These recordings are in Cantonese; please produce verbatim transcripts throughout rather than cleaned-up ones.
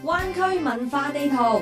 灣區文化地圖。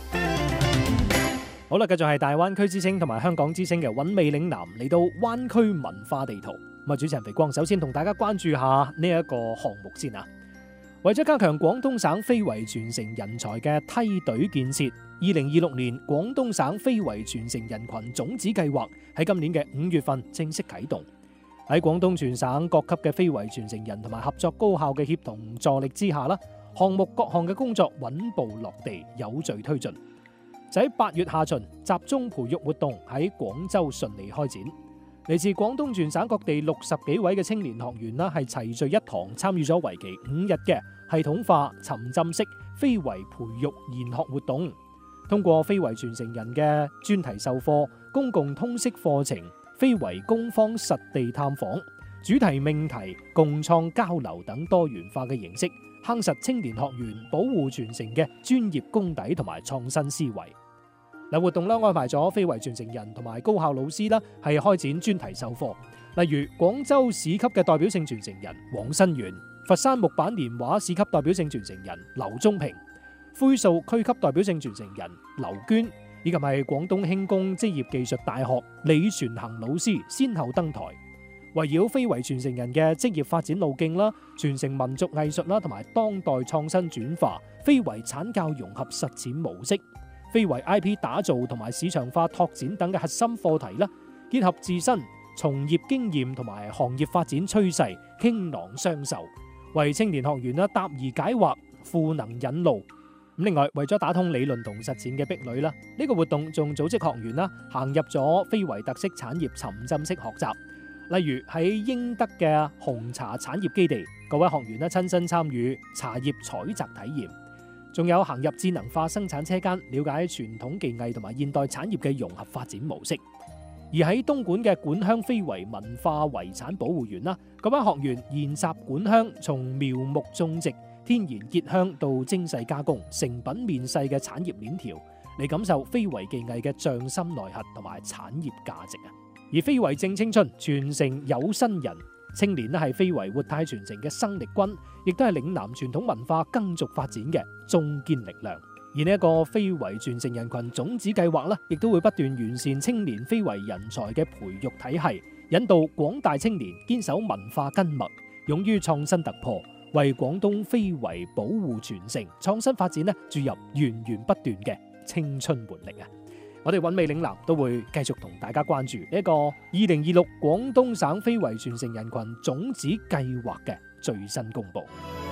好啦，繼續係大灣區之星同埋香港之星嘅韻味嶺南嚟到灣區文化地圖。咁啊，主持人肥光首先同大家關注下呢一個項目先啊。為咗加強廣東省非遺傳承人才嘅梯隊建設，二零二六年廣東省非遺傳承人群種子計劃喺今年嘅五月份正式啟動。喺廣東全省各級嘅非遺傳承人同埋合作高校嘅協同助力之下啦，項目各項嘅工作穩步落地，有序推進。就喺八月下旬，集中培育活動喺廣州順利開展。嚟自廣東全省各地六十幾位嘅青年學員啦，係齊聚一堂，參與咗為期五日嘅系統化沉浸式非遺培育研學活動。通過非遺傳承人嘅專題授課、公共通識課程、非遺工坊實地探訪、主題命題共創交流等多元化嘅形式，夯實青年學員保護傳承嘅專業功底同埋創新思維。嗱，活動啦安排咗非遺傳承人同埋高校老師啦，係開展專題授課，例如廣州市級嘅代表性傳承人黃新元、佛山木板年畫市級代表性傳承人劉忠平、灰塑區級代表性傳承人劉娟，以及係廣東輕工職業技術大學李全恒老師先後登台，圍繞非遺傳承人嘅職業發展路徑啦、傳承民族藝術啦，同埋當代創新轉化、非遺產教融合實踐模式、非遺 I P 打造同埋市場化拓展等嘅核心課題啦，結合自身從業經驗同埋行業發展趨勢，傾囊相授，為青年學員啦答疑解惑、賦能引路。咁另外，為咗打通理論同實踐嘅壁壘啦，呢個活動仲組織學員啦行入咗非遺特色產業沉浸式學習，例如喺英德嘅紅茶產業基地，各位學員啦親身參與茶葉採摘體驗。仲有行入智能化生產車間，了解傳統技藝同埋現代產業嘅融合發展模式。而喺東莞嘅莞鄉非遺文化遺產保護園啦，嗰班學員研習莞鄉從苗木種植、天然結香到精細加工、成品面世嘅產業鏈條，嚟感受非遺技藝嘅匠心內核同埋產業價值啊！而非遺正青春，傳承有新人。青年咧係非遺活態傳承嘅生力軍，亦都係嶺南傳統文化更續發展嘅中堅力量。而呢一個非遺傳承人群種子計劃咧，亦都會不斷完善青年非遺人才嘅培育體系，引導廣大青年堅守文化根脈，勇於創新突破，為廣東非遺保護傳承、創新發展咧注入源源不斷嘅青春活力啊！我哋韻味嶺南都會繼續同大家關注呢一個二零二六廣東省非遺傳承人群種子計劃嘅最新公布。